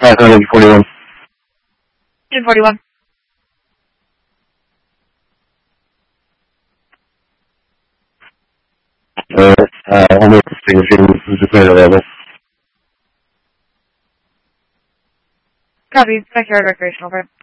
541. 241. I'll make the signature who's just made available. Copy. Backyard recreational, over.